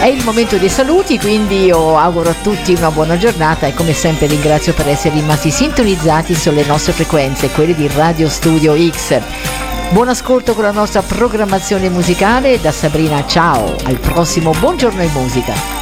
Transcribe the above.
È il momento dei saluti, quindi io auguro a tutti una buona giornata e come sempre ringrazio per essere rimasti sintonizzati sulle nostre frequenze, quelle di Radio Studio X. Buon ascolto con la nostra programmazione musicale. Da Sabrina, ciao, al prossimo Buongiorno in Musica.